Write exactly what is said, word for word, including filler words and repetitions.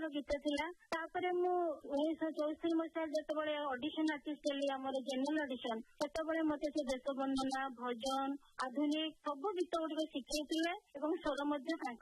ଗୀତ ଥିଲା। ତାପରେ ମୁଁ ଉଣେଇଶହ ଚଉସ୍ତରୀ ମସିହା ଯେତେବେଳେ ଅଡିସନ ଆର୍ଟିଷ୍ଟ ହେଲି ଆମର ଜେନେରାଲ ଅଡିସନ, ସେତେବେଳେ ମତେ ସେ ଦେଶ ବନ୍ଦନା, ଭଜନ, ଆଧୁନିକ ସବୁ ଗୀତ ଗୁଡିକ ଶିଖେଇଥିଲେ ଏବଂ ସ୍ୱର ମଧ୍ୟ ତାଙ୍କର